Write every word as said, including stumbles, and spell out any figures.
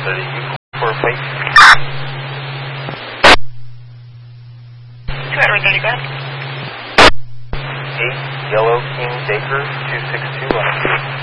thirty, for a plate. two Edward thirty, go ahead. eight Yellow King Baker, two six two on a